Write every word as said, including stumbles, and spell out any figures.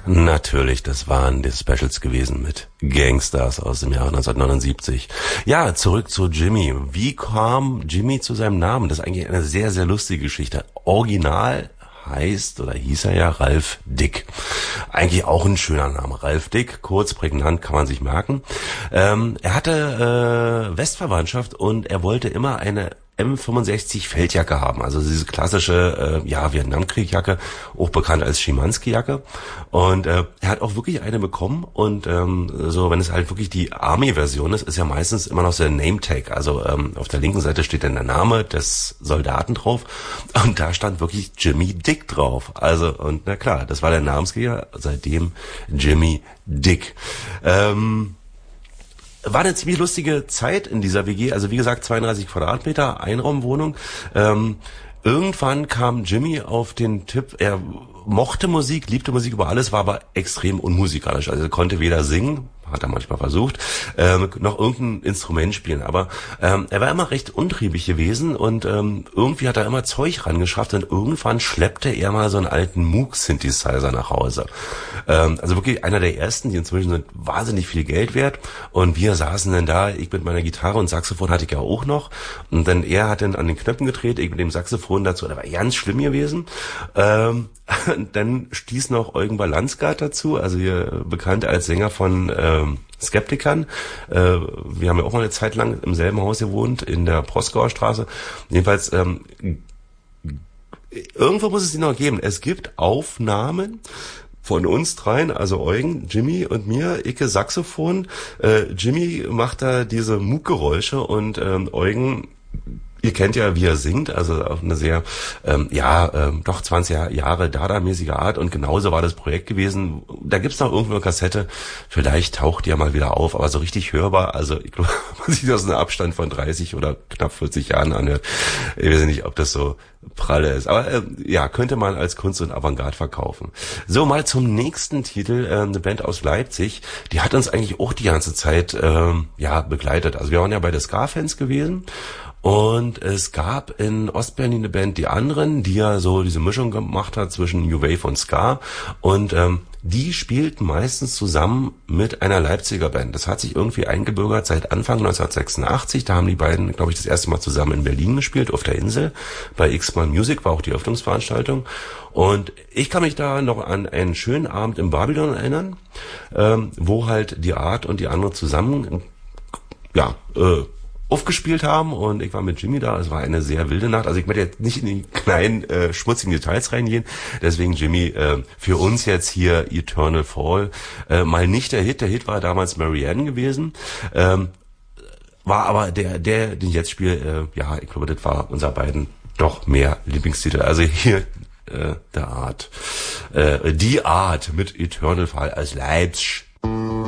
Natürlich, das waren die Specials gewesen mit Gangsters aus dem Jahr neunzehnhundertneunundsiebzig. Ja, zurück zu Jimmy. Wie kam Jimmy zu seinem Namen? Das ist eigentlich eine sehr, sehr lustige Geschichte. Original heißt oder hieß er ja Ralph Dick. Eigentlich auch ein schöner Name. Ralph Dick, kurz, prägnant, kann man sich merken. Ähm, er hatte äh, Westverwandtschaft und er wollte immer eine M fünfundsechzig Feldjacke haben, also diese klassische äh, ja Vietnamkriegjacke, auch bekannt als Schimanski-Jacke. Und äh, er hat auch wirklich eine bekommen und ähm, so, wenn es halt wirklich die Army-Version ist, ist ja meistens immer noch so ein Name-Tag. Also ähm, auf der linken Seite steht dann der Name des Soldaten drauf und da stand wirklich Jimmy Dick drauf. Also und na klar, das war der Namensgeber, seitdem Jimmy Dick. Ähm, War eine ziemlich lustige Zeit in dieser W G. Also wie gesagt, zweiunddreißig Quadratmeter, Einraumwohnung. Ähm, irgendwann kam Jimmy auf den Tipp, er mochte Musik, liebte Musik über alles, war aber extrem unmusikalisch. Also er konnte weder singen, hat er manchmal versucht, ähm, noch irgendein Instrument spielen. Aber ähm, er war immer recht untriebig gewesen und ähm, irgendwie hat er immer Zeug rangeschafft und irgendwann schleppte er mal so einen alten Moog-Synthesizer nach Hause. Ähm, also wirklich einer der ersten, die inzwischen sind wahnsinnig viel Geld wert. Und wir saßen dann da, ich mit meiner Gitarre und Saxophon hatte ich ja auch noch. Und dann er hat dann an den Knöpfen gedreht, ich mit dem Saxophon dazu. Das war ganz schlimm gewesen. Ähm, dann stieß noch Eugen Balanzgard dazu, also hier bekannt als Sänger von ähm, Skeptikern. Äh, wir haben ja auch mal eine Zeit lang im selben Haus gewohnt, in der Proskauer Straße. Jedenfalls, ähm, irgendwo muss es die noch geben. Es gibt Aufnahmen von uns dreien, also Eugen, Jimmy und mir, Icke Saxophon. Äh, Jimmy macht da diese Moog-Geräusche und ähm, Eugen, ihr kennt ja, wie er singt, also auf eine sehr, ähm, ja, ähm, doch zwanzig Jahre Dada-mäßige Art und genauso war das Projekt gewesen. Da gibt's noch irgendwo eine Kassette, vielleicht taucht die ja mal wieder auf, aber so richtig hörbar, also ich glaube, man sich das in einem Abstand von dreißig oder knapp vierzig Jahren anhört. Ich weiß nicht, ob das so pralle ist, aber äh, ja, könnte man als Kunst und Avantgarde verkaufen. So, mal zum nächsten Titel, äh, eine Band aus Leipzig, die hat uns eigentlich auch die ganze Zeit äh, ja begleitet. Also wir waren ja bei den Ska-Fans gewesen. Und es gab in Ostberlin eine Band, die anderen, die ja so diese Mischung gemacht hat zwischen New Wave und Ska. Und ähm, die spielten meistens zusammen mit einer Leipziger Band. Das hat sich irgendwie eingebürgert seit Anfang neunzehnhundertsechsundachtzig. Da haben die beiden, glaube ich, das erste Mal zusammen in Berlin gespielt, auf der Insel. Bei X-Mal Music war auch die Öffnungsveranstaltung. Und ich kann mich da noch an einen schönen Abend im Babylon erinnern, ähm, wo halt die Art und die andere zusammen, ja, äh, aufgespielt haben und ich war mit Jimmy da. Es war eine sehr wilde Nacht. Also ich möchte jetzt nicht in die kleinen äh, schmutzigen Details reingehen. Deswegen Jimmy, äh, für uns jetzt hier Eternal Fall. Äh, mal nicht der Hit. Der Hit war damals Marianne gewesen. Ähm, war aber der, der, den ich jetzt spiele, äh, ja, ich glaube, das war unser beiden doch mehr Lieblingstitel. Also hier äh, der Art. Äh, die Art mit Eternal Fall als Leipzig.